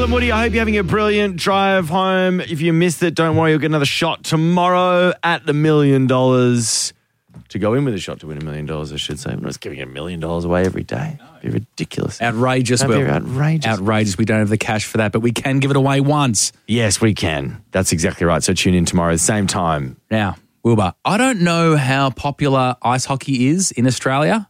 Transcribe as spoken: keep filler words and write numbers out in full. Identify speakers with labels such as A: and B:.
A: and Woody, I hope you're having a brilliant drive home. If you missed it, don't worry, you'll get another shot tomorrow at the million dollars. To go in with a shot to win a million dollars, I should say. I'm not giving a million dollars away every day. It'd be ridiculous.
B: Outrageous,
A: That'd be
B: Will.
A: outrageous.
B: Outrageous. We don't have the cash for that, but we can give it away once.
A: Yes, we can. That's exactly right. So tune in tomorrow at the same time.
B: Now, Wilbur, I don't know how popular ice hockey is in Australia.